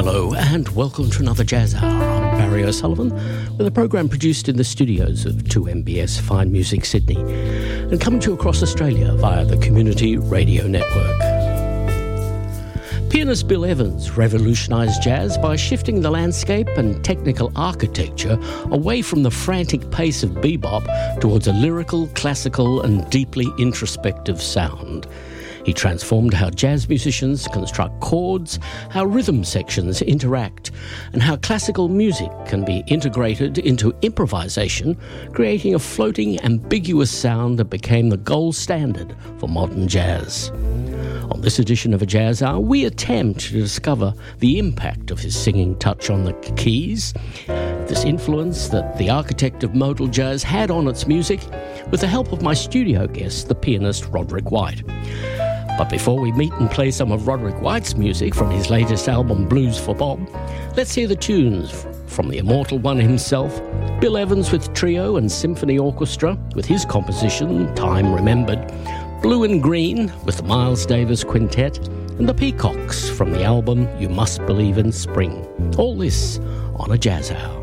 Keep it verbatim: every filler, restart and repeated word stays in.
Hello and welcome to another Jazz Hour. I'm Barry O'Sullivan with a program produced in the studios of two M B S Fine Music Sydney and coming to you across Australia via the Community Radio Network. Pianist Bill Evans revolutionised jazz by shifting the landscape and technical architecture away from the frantic pace of bebop towards a lyrical, classical and deeply introspective sound. He transformed how jazz musicians construct chords, how rhythm sections interact, and how classical music can be integrated into improvisation, creating a floating, ambiguous sound that became the gold standard for modern jazz. On this edition of A Jazz Hour, we attempt to discover the impact of his singing touch on the keys, this influence that the architect of modal jazz had on its music, with the help of my studio guest, the pianist Roderick White. But before we meet and play some of Roderick White's music from his latest album, Blues for Bob, let's hear the tunes from the immortal one himself, Bill Evans with Trio and Symphony Orchestra with his composition, Time Remembered, Blue and Green with the Miles Davis Quintet, and the Peacocks from the album You Must Believe in Spring. All this on A Jazz Hour.